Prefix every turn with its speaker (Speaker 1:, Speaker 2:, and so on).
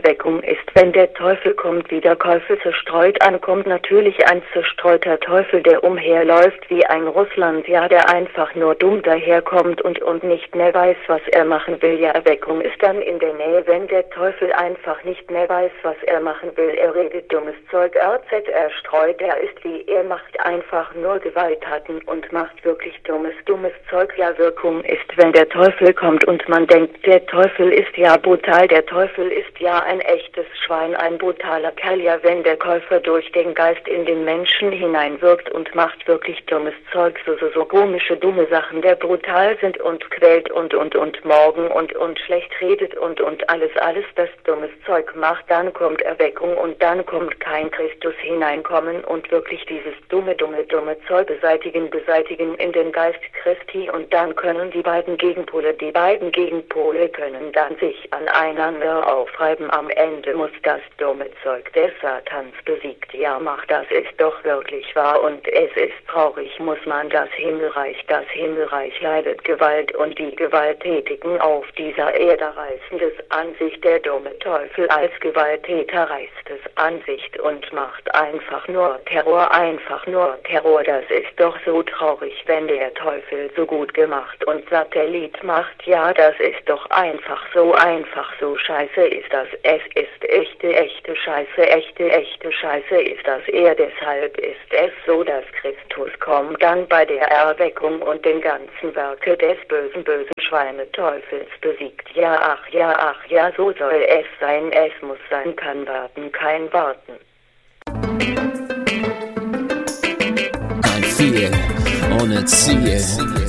Speaker 1: Erweckung ist, wenn der Teufel kommt, wie der Teufel zerstreut ankommt. Natürlich ein zerstreuter Teufel, der umherläuft wie ein Russland, ja, der einfach nur dumm daherkommt und nicht mehr weiß, was er machen will. Ja, Erweckung ist dann in der Nähe, wenn der Teufel einfach nicht mehr weiß, was er machen will. Er redet dummes Zeug, er streut, er ist wie, er macht einfach nur Gewalttaten und macht wirklich dummes Zeug. Ja, Wirkung ist, wenn der Teufel kommt und man denkt, der Teufel ist ja brutal, der Teufel ist ja ein echtes Schwein, ein brutaler Kerl. Ja, wenn der Käufer durch den Geist in den Menschen hineinwirkt und macht wirklich dummes Zeug, so komische, dumme Sachen, der brutal sind und quält und morgen und schlecht redet und alles, das dummes Zeug macht, dann kommt Erweckung und dann kommt kein Christus hineinkommen und wirklich dieses dumme Zeug beseitigen in den Geist Christi, und dann können die beiden Gegenpole können dann sich aneinander aufreiben. Am Ende muss das dumme Zeug des Satans besiegt. Ja, das ist doch wirklich wahr, und es ist traurig, muss man das Himmelreich leidet Gewalt, und die Gewalttätigen auf dieser Erde reißen es an sich. Der dumme Teufel als Gewalttäter reißt es an sich und macht einfach nur Terror. Das ist doch so traurig, wenn der Teufel so gut gemacht und Satellit macht. Ja, das ist doch einfach so scheiße ist das. Es ist echte Scheiße ist das. Deshalb ist es so, dass Christus kommt dann bei der Erweckung und den ganzen Werke des bösen Schweineteufels besiegt. Ja, so soll es sein, es muss sein, kein Warten.
Speaker 2: Ein Ziel ohne Ziel.